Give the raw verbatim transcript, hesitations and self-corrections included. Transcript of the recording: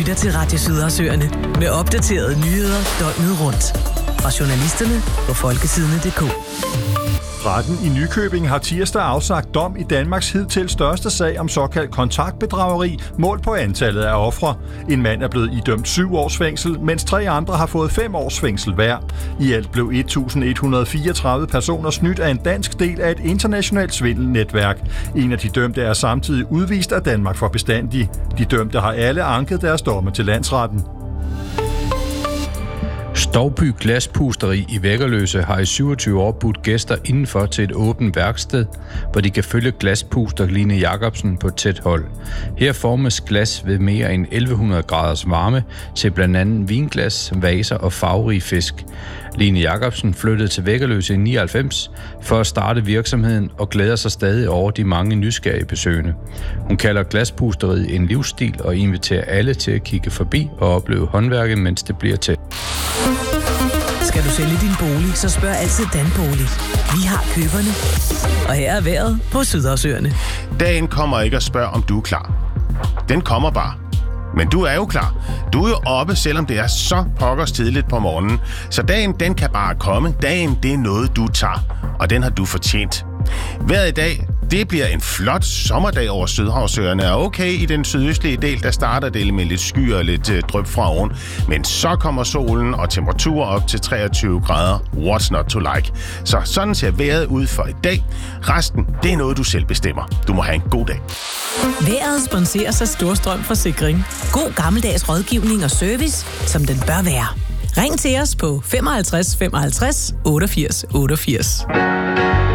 lytter til Radio Sydersøerne med opdaterede nyheder døgnet rundt. Fra journalisterne på folketidene punktum d k. Retten i Nykøbing har tirsdag afsagt dom i Danmarks hidtil største sag om såkaldt kontaktbedrageri målt på antallet af ofre. En mand er blevet idømt syv års fængsel, mens tre andre har fået fem års fængsel hver. I alt blev et tusind et hundrede fireogtredive personer snydt af en dansk del af et internationalt svindelnetværk. En af de dømte er samtidig udvist af Danmark for bestandig. De dømte har alle anket deres domme til landsretten. Stouby Glaspusteri i Væggerløse har i syvogtyve år budt gæster indenfor til et åbent værksted, hvor de kan følge glaspuster Line Jacobsen på tæt hold. Her formes glas ved mere end elleve hundrede graders varme til blandt andet vinglas, vaser og farverige fisk. Line Jacobsen flyttede til Væggerløse i nioghalvfems for at starte virksomheden og glæder sig stadig over de mange nysgerrige besøgende. Hun kalder glaspusteriet en livsstil og inviterer alle til at kigge forbi og opleve håndværket, mens det bliver til. Skal du sælge din bolig, så spørg altid Danbolig. Vi har køberne. Og her er vejret på Sydersøerne. Dagen kommer ikke at spørge, om du er klar. Den kommer bare. Men du er jo klar. Du er jo oppe, selvom det er så pokkers tidligt på morgenen. Så dagen, den kan bare komme. Dagen, det er noget, du tager. Og den har du fortjent. Vejret i dag, det bliver en flot sommerdag over Sydhavsøerne. Og okay, i den sydøstlige del, der starter det med lidt sky og lidt øh, dryp fra oven. Men så kommer solen og temperaturer op til treogtyve grader. What's not to like? Så sådan ser vejret ud for i dag. Resten, det er noget, du selv bestemmer. Du må have en god dag. Vejret sponseres af Storstrøm Forsikring. God gammeldags rådgivning og service, som den bør være. Ring til os på femoghalvtreds femoghalvtreds otteogfirs otteogfirs.